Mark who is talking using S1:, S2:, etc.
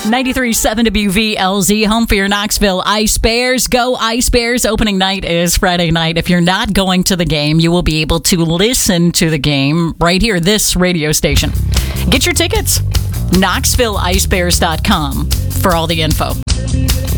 S1: 93.7 WVLZ, home for your Knoxville Ice Bears. Go Ice Bears. Opening night is Friday night. If you're not going to the game, you will be able to listen to the game right here, this radio station. Get your tickets. KnoxvilleIcebears.com for all the info.